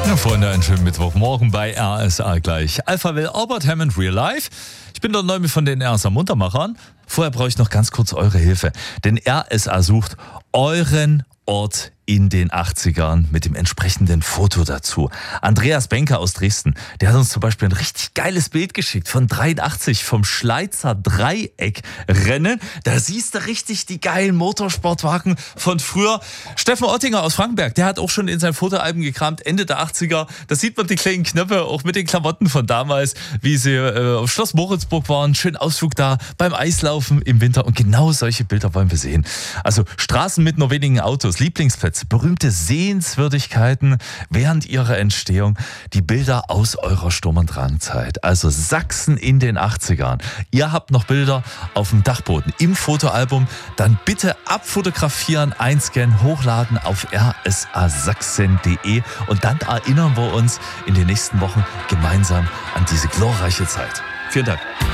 Ja, Freunde, einen schönen Mittwochmorgen bei RSA gleich. Alpha Will Albert Hammond Real Life. Ich bin der Neume von den RSA Muntermachern. Vorher brauche ich noch ganz kurz eure Hilfe. Denn RSA sucht euren Ort in den 80ern mit dem entsprechenden Foto dazu. Andreas Benker aus Dresden, der hat uns zum Beispiel ein richtig geiles Bild geschickt von 83 vom Schleizer Dreieckrennen. Da siehst du richtig die geilen Motorsportwagen von früher. Steffen Ottinger aus Frankenberg, der hat auch schon in sein Fotoalbum gekramt, Ende der 80er. Da sieht man die kleinen Knöpfe auch mit den Klamotten von damals, wie sie auf Schloss Moritzburg waren. Schön Ausflug da beim Eislaufen im Winter. Und genau solche Bilder wollen wir sehen. Also Straßen mit nur wenigen Autos, Lieblingsplätze, berühmte Sehenswürdigkeiten während ihrer Entstehung, die Bilder aus eurer Sturm- und Drangzeit. Also Sachsen in den 80ern. Ihr habt noch Bilder auf dem Dachboden im Fotoalbum, dann bitte abfotografieren, einscannen, hochladen auf rsasachsen.de und dann erinnern wir uns in den nächsten Wochen gemeinsam an diese glorreiche Zeit. Vielen Dank.